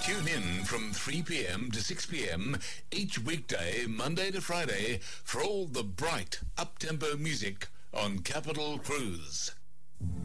Tune in from 3 p.m. to 6 p.m. each weekday, Monday to Friday, for all the bright, up-tempo music on Capital Cruise.